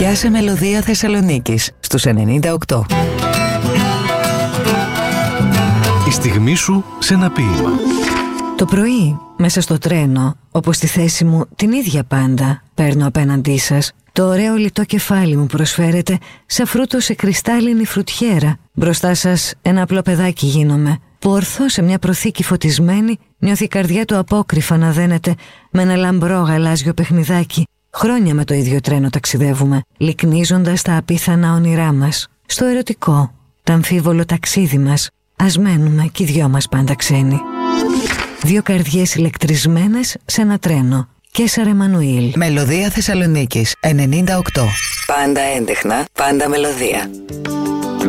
Πιάσε μελωδία Θεσσαλονίκης στους 98. Η στιγμή σου σε ένα ποίημα. Το πρωί, μέσα στο τρένο, όπως στη θέση μου την ίδια πάντα, παίρνω απέναντί σας. Το ωραίο λιτό κεφάλι μου προσφέρεται σαν φρούτο σε κρυστάλλινη φρουτιέρα. Μπροστά σας ένα απλό παιδάκι γίνομαι, που ορθώ σε μια προθήκη φωτισμένη νιώθει η καρδιά του απόκρυφα να δένεται με ένα λαμπρό γαλάζιο παιχνιδάκι. Χρόνια με το ίδιο τρένο ταξιδεύουμε, λυκνίζοντας τα απίθανα όνειρά μας. Στο ερωτικό, το αμφίβολο ταξίδι μας, ας μένουμε κι οι δυο μας πάντα ξένοι. Δύο καρδιές ηλεκτρισμένες σε ένα τρένο. Κέσσαρ Εμμανουήλ. Μελωδία Θεσσαλονίκης 98. Πάντα έντεχνα, πάντα μελωδία.